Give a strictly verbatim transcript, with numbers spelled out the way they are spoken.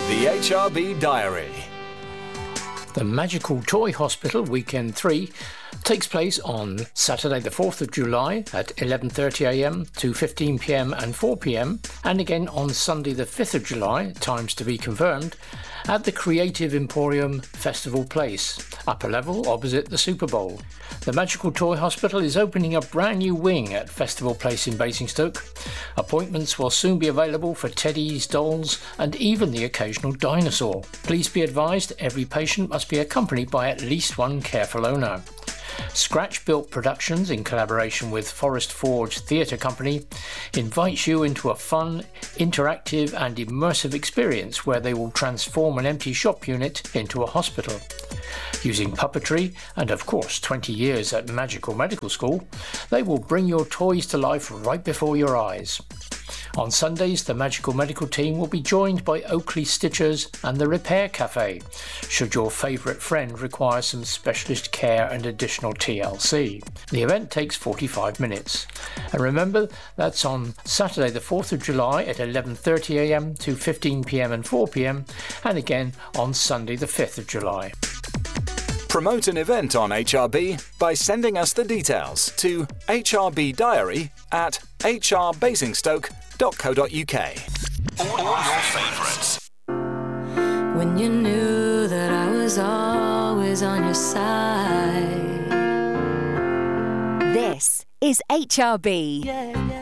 The H R B Diary. The Magical Toy Hospital Weekend three takes place on Saturday the fourth of July at eleven thirty a m, two fifteen p m and four p m, and again on Sunday the fifth of July, times to be confirmed, at the Creative Emporium Festival Place, upper level opposite the Super Bowl. The Magical Toy Hospital is opening a brand new wing at Festival Place in Basingstoke. Appointments will soon be available for teddies, dolls and even the occasional dinosaur. Please be advised every patient must be accompanied by at least one careful owner. Scratch Built Productions, in collaboration with Forest Forge Theatre Company, invites you into a fun, interactive and immersive experience where they will transform an empty shop unit into a hospital. Using puppetry and of course twenty years at Magical Medical School, they will bring your toys to life right before your eyes. On Sundays, the Magical Medical team will be joined by Oakley Stitchers and the Repair Cafe, should your favourite friend require some specialist care and additional T L C. The event takes forty-five minutes. And remember, that's on Saturday the fourth of July at eleven thirty a m, two fifteen p m and four p m, and again on Sunday the fifth of July. Promote an event on H R B by sending us the details to H R B Diary at h r basingstoke dot co dot u k. All your favourites. When you knew that I was always on your side. This is H R B. Yeah, yeah.